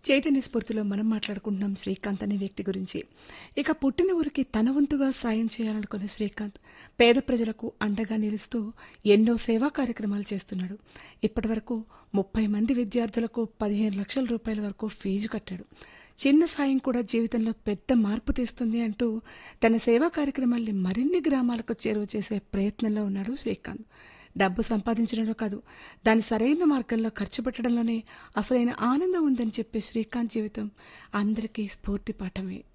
చైతన్య స్ఫూర్తిలో మనం మాట్లాడుకుంటున్నాం శ్రీకాంత్ అనే వ్యక్తి గురించి. ఇక పుట్టిన ఊరికి తన వంతుగా సాయం చేయాలనుకున్న శ్రీకాంత్ పేద ప్రజలకు అండగా నిలుస్తూ ఎన్నో సేవా కార్యక్రమాలు చేస్తున్నాడు. ఇప్పటివరకు 30 మంది విద్యార్థులకు 15 లక్షల రూపాయల వరకు ఫీజు కట్టాడు. చిన్న సాయం కూడా జీవితంలో పెద్ద మార్పు తెస్తుంది అంటూ తన సేవా కార్యక్రమాల్ని మరిన్ని గ్రామాలకు చేరువ చేసే ప్రయత్నంలో ఉన్నాడు శ్రీకాంత్. డబ్బు సంపాదించడంలో కాదు, దాన్ని సరైన మార్గంలో ఖర్చు పెట్టడంలోనే అసలైన ఆనందం ఉందని చెప్పే శ్రీకాంత్ జీవితం అందరికీ స్ఫూర్తి పాఠమే.